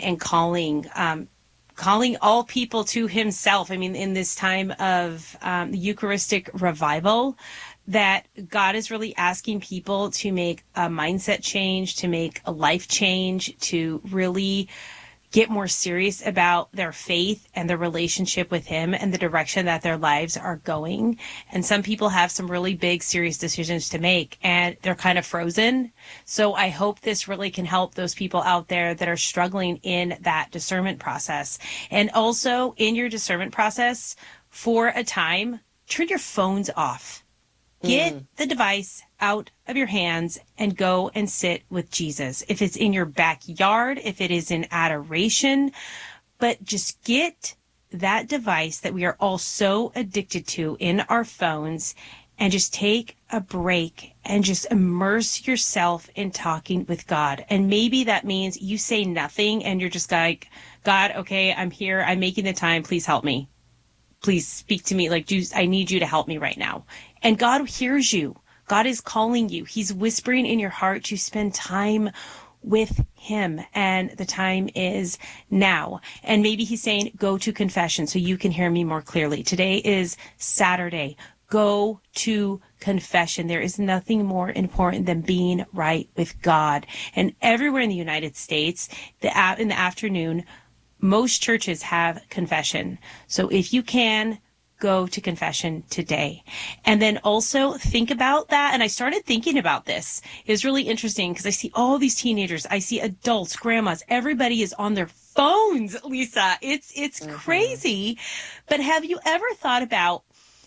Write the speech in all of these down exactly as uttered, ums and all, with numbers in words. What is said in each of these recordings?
and calling, um, calling all people to himself. I mean, in this time of um, the Eucharistic revival, that God is really asking people to make a mindset change, to make a life change, to really get more serious about their faith and their relationship with him and the direction that their lives are going. And some people have some really big, serious decisions to make, and they're kind of frozen. So I hope this really can help those people out there that are struggling in that discernment process. And also in your discernment process, for a time, turn your phones off. Get mm. the device out of your hands and go and sit with Jesus. If it's in your backyard, if it is in adoration, but just get that device that we are all so addicted to in our phones and just take a break and just immerse yourself in talking with God. And maybe that means you say nothing and you're just like, God, okay, I'm here. I'm making the time. Please help me. Please speak to me. Like, I need you to help me right now. And God hears you. God is calling you. He's whispering in your heart to spend time with him. And the time is now. And maybe he's saying, go to confession so you can hear me more clearly. Today is Saturday. Go to confession. There is nothing more important than being right with God. And everywhere in the United States, the in the afternoon, most churches have confession. So if you can, go to confession today. And then also think about that. And I started thinking about this. It was really interesting because I see all these teenagers. I see adults, grandmas. Everybody is on their phones, Lisa. It's, it's mm-hmm. crazy. But have you ever thought about,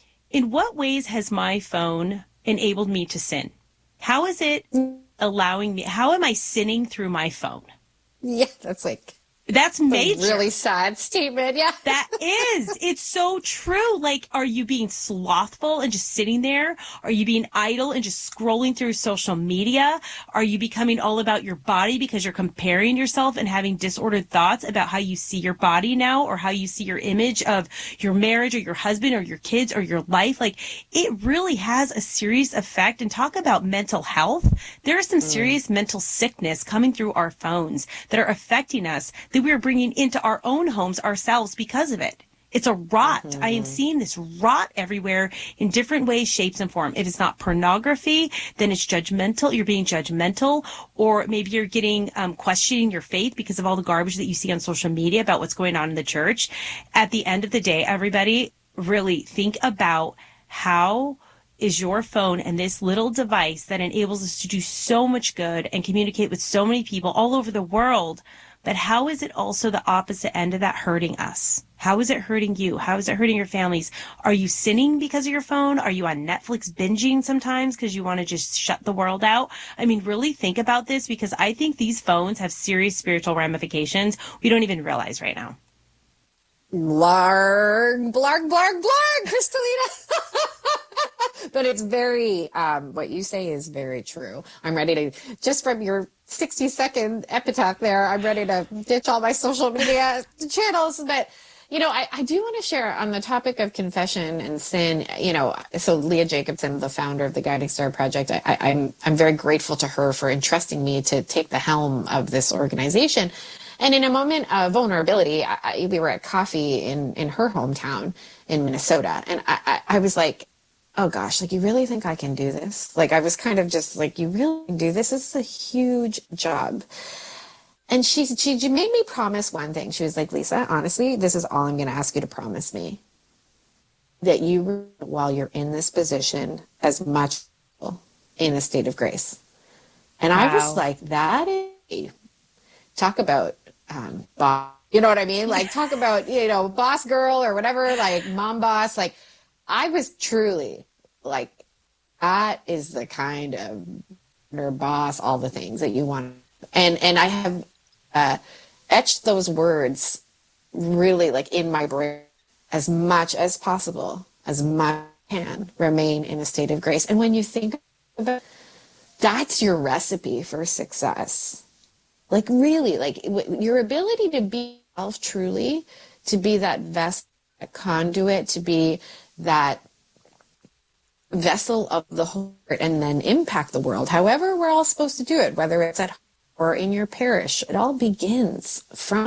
in what ways has my phone enabled me to sin? How is it allowing me? How am I sinning through my phone? Yeah, that's like... That's major. A really sad statement, yeah. That is. It's so true. Like, are you being slothful and just sitting there? Are you being idle and just scrolling through social media? Are you becoming all about your body because you're comparing yourself and having disordered thoughts about how you see your body now, or how you see your image of your marriage or your husband or your kids or your life? Like, it really has a serious effect. And talk about mental health. There is some mm. serious mental sickness coming through our phones that are affecting us, that we are bringing into our own homes ourselves because of it. It's a rot. Mm-hmm. I am seeing this rot everywhere in different ways, shapes, and form. If it's not pornography, then it's judgmental. You're being judgmental, or maybe you're getting um, questioning your faith because of all the garbage that you see on social media about what's going on in the church. At the end of the day, everybody, really think about how is your phone and this little device that enables us to do so much good and communicate with so many people all over the world. But how is it also the opposite end of that hurting us? How is it hurting you? How is it hurting your families? Are you sinning because of your phone? Are you on Netflix binging sometimes because you want to just shut the world out? I mean, really think about this, because I think these phones have serious spiritual ramifications we don't even realize right now. Blarg, blarg, blarg, blarg, Kristalina. But it's very, um, what you say is very true. I'm ready to, just from your sixty second epitaph there, I'm ready to ditch all my social media channels. But, you know, I, I do want to share on the topic of confession and sin, you know, so Leah Jacobson, the founder of the Guiding Star Project, I, I, I'm, I'm very grateful to her for entrusting me to take the helm of this organization. And in a moment of vulnerability, I, I, we were at coffee in, in her hometown in Minnesota. And I, I, I was like, oh gosh, like, you really think I can do this? Like, I was kind of just like, you really can do this? This is a huge job. And she, she, she made me promise one thing. She was like, Lisa, honestly, this is all I'm going to ask you to promise me. That you, while you're in this position, as much in a state of grace. And wow. I was like, that is, talk about, um, boss, you know what I mean? Like, talk about, you know, boss girl or whatever, like mom boss. Like, I was truly like, that is the kind of or boss, all the things that you want. And, and I have uh, etched those words really like in my brain as much as possible, as much as I can remain in a state of grace. And when you think about it, that's your recipe for success. Like, really, like your ability to be yourself truly, to be that vessel, that conduit, to be that vessel of the heart, and then impact the world. However, we're all supposed to do it, whether it's at home or in your parish. It all begins from